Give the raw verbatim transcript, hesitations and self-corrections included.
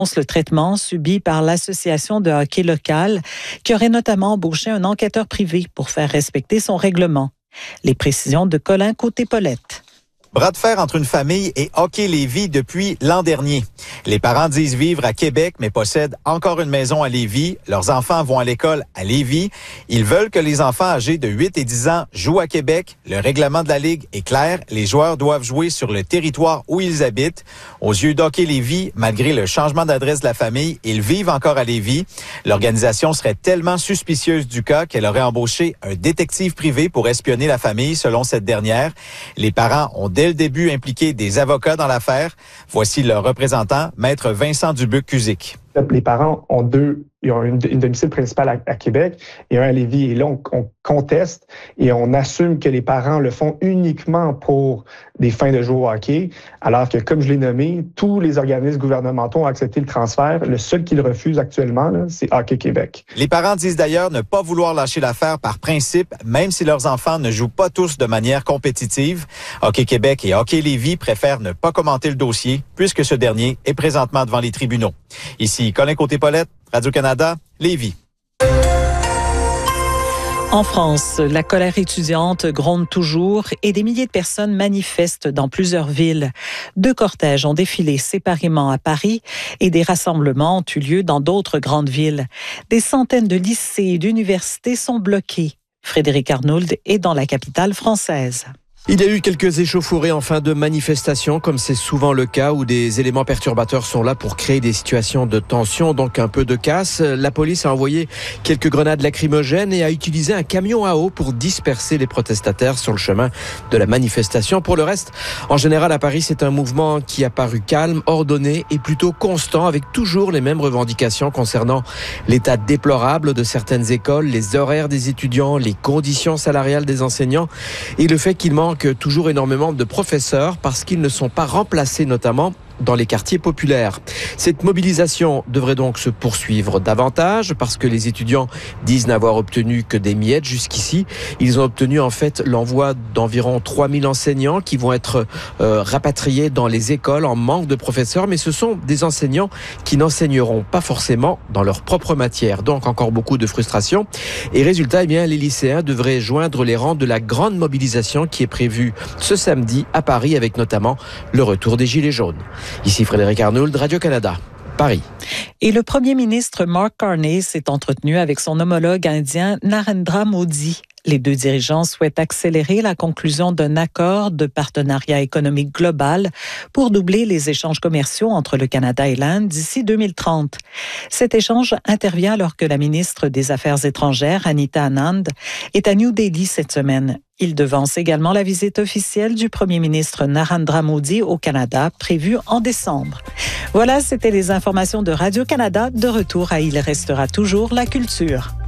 le traitement subi par l'association de hockey locale qui aurait notamment embauché un enquêteur privé pour faire respecter son règlement. Les précisions de Colin Côté-Paulette. Bras de fer entre une famille et Hockey Lévis depuis l'an dernier. Les parents disent vivre à Québec, mais possèdent encore une maison à Lévis. Leurs enfants vont à l'école à Lévis. Ils veulent que les enfants âgés de huit et dix ans jouent à Québec. Le règlement de la Ligue est clair. Les joueurs doivent jouer sur le territoire où ils habitent. Aux yeux d'Hockey Lévis, malgré le changement d'adresse de la famille, ils vivent encore à Lévis. L'organisation serait tellement suspicieuse du cas qu'elle aurait embauché un détective privé pour espionner la famille, selon cette dernière. Les parents ont dès le début impliqué des avocats dans l'affaire. Voici leur représentant, Maître Vincent Dubuc-Cusick. Les parents ont deux, ils ont une, une domicile principale à, à Québec et un à Lévis. Et là, on, on conteste et on assume que les parents le font uniquement pour des fins de jouer au hockey, alors que, comme je l'ai nommé, tous les organismes gouvernementaux ont accepté le transfert. Le seul qui le refuse actuellement, là, c'est Hockey Québec. Les parents disent d'ailleurs ne pas vouloir lâcher l'affaire par principe, même si leurs enfants ne jouent pas tous de manière compétitive. Hockey Québec et Hockey Lévis préfèrent ne pas commenter le dossier, puisque ce dernier est présentement devant les tribunaux. Ici Colin Côté-Paulette, Radio-Canada, Lévis. En France, la colère étudiante gronde toujours et des milliers de personnes manifestent dans plusieurs villes. Deux cortèges ont défilé séparément à Paris et des rassemblements ont eu lieu dans d'autres grandes villes. Des centaines de lycées et d'universités sont bloqués. Frédéric Arnould est dans la capitale française. Il y a eu quelques échauffourées en fin de manifestation, comme c'est souvent le cas, où des éléments perturbateurs sont là pour créer des situations de tension, donc un peu de casse. La police a envoyé quelques grenades lacrymogènes et a utilisé un camion à eau pour disperser les protestataires sur le chemin de la manifestation. Pour le reste, en général à Paris, c'est un mouvement qui a paru calme, ordonné et plutôt constant, avec toujours les mêmes revendications concernant l'état déplorable de certaines écoles, les horaires des étudiants, les conditions salariales des enseignants et le fait qu'il manque toujours énormément de professeurs parce qu'ils ne sont pas remplacés, notamment dans les quartiers populaires. Cette mobilisation devrait donc se poursuivre davantage parce que les étudiants disent n'avoir obtenu que des miettes jusqu'ici. Ils ont obtenu en fait l'envoi d'environ trois mille enseignants qui vont être euh, rapatriés dans les écoles en manque de professeurs, mais ce sont des enseignants qui n'enseigneront pas forcément dans leur propre matière. Donc encore beaucoup de frustration. Et résultat, eh bien, les lycéens devraient joindre les rangs de la grande mobilisation qui est prévue ce samedi à Paris avec notamment le retour des Gilets jaunes. Ici Frédéric Arnould, Radio-Canada, Paris. Et le premier ministre Mark Carney s'est entretenu avec son homologue indien Narendra Modi. Les deux dirigeants souhaitent accélérer la conclusion d'un accord de partenariat économique global pour doubler les échanges commerciaux entre le Canada et l'Inde d'ici deux mille trente. Cet échange intervient alors que la ministre des Affaires étrangères, Anita Anand, est à New Delhi cette semaine. Il devance également la visite officielle du premier ministre Narendra Modi au Canada, prévue en décembre. Voilà, c'était les informations de Radio-Canada. De retour à Il restera toujours la culture.